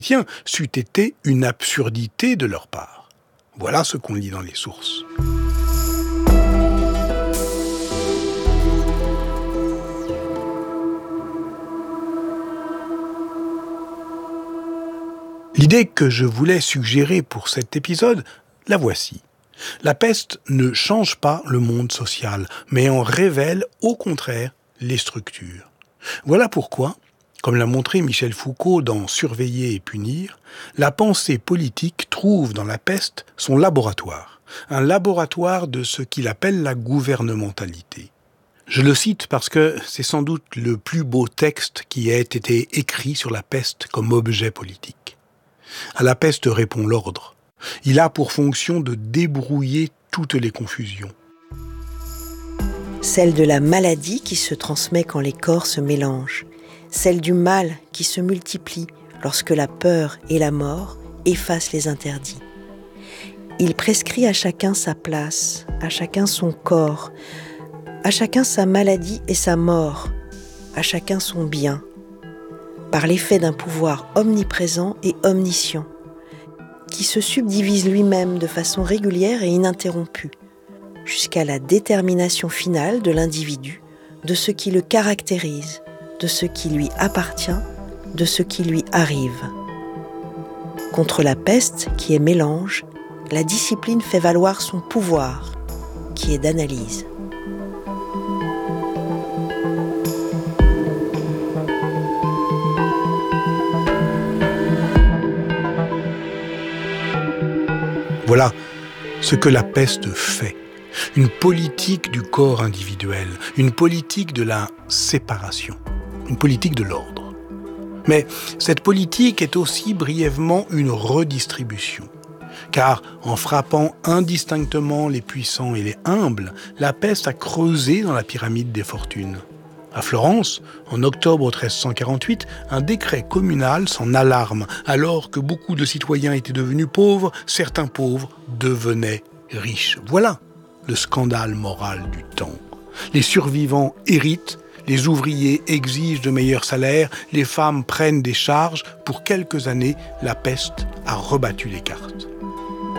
Tiens, c'eût été une absurdité de leur part. Voilà ce qu'on lit dans les sources. L'idée que je voulais suggérer pour cet épisode, la voici. La peste ne change pas le monde social, mais en révèle au contraire les structures. Voilà pourquoi, comme l'a montré Michel Foucault dans Surveiller et punir, la pensée politique trouve dans la peste son laboratoire, un laboratoire de ce qu'il appelle la gouvernementalité. Je le cite parce que c'est sans doute le plus beau texte qui ait été écrit sur la peste comme objet politique. À la peste répond l'ordre. Il a pour fonction de débrouiller toutes les confusions. Celle de la maladie qui se transmet quand les corps se mélangent. Celle du mal qui se multiplie lorsque la peur et la mort effacent les interdits. Il prescrit à chacun sa place, à chacun son corps, à chacun sa maladie et sa mort, à chacun son bien, par l'effet d'un pouvoir omniprésent et omniscient, qui se subdivise lui-même de façon régulière et ininterrompue, jusqu'à la détermination finale de l'individu, de ce qui le caractérise, de ce qui lui appartient, de ce qui lui arrive. Contre la peste, qui est mélange, la discipline fait valoir son pouvoir, qui est d'analyse. Voilà ce que la peste fait. Une politique du corps individuel, une politique de la séparation, une politique de l'ordre. Mais cette politique est aussi brièvement une redistribution. Car en frappant indistinctement les puissants et les humbles, la peste a creusé dans la pyramide des fortunes. À Florence, en octobre 1348, un décret communal s'en alarme. Alors que beaucoup de citoyens étaient devenus pauvres, certains pauvres devenaient riches. Voilà le scandale moral du temps. Les survivants héritent, les ouvriers exigent de meilleurs salaires, les femmes prennent des charges. Pour quelques années, la peste a rebattu les cartes.